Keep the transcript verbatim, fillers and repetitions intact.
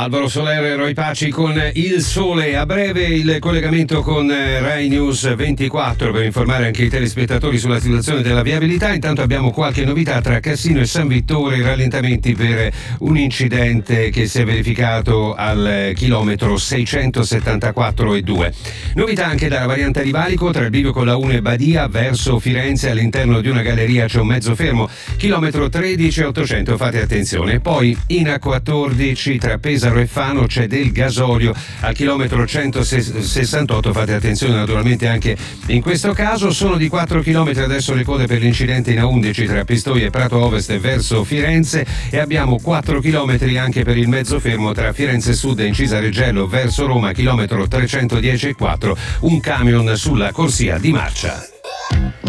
Alvaro Soler e Roy Paci con Il Sole. A breve il collegamento con Rai News ventiquattro per informare anche i telespettatori sulla situazione della viabilità. Intanto abbiamo qualche novità tra Cassino e San Vittore, rallentamenti per un incidente che si è verificato al chilometro seicentosettantaquattro e due. Novità anche dalla variante di Valico, tra il bivio con la uno e Badia verso Firenze, all'interno di una galleria c'è un mezzo fermo, chilometro tredici e ottocento, fate attenzione. Poi in A quattordici tra Pesaro e Fano c'è del gasolio al chilometro centosessantotto, fate attenzione naturalmente anche in questo caso. Sono di quattro chilometri adesso le code per l'incidente in A undici tra Pistoia e Prato Ovest verso Firenze, e abbiamo quattro chilometri anche per il mezzo fermo tra Firenze Sud e Incisa Reggello verso Roma, chilometro trecentodieci e quattro, un camion sulla corsia di marcia.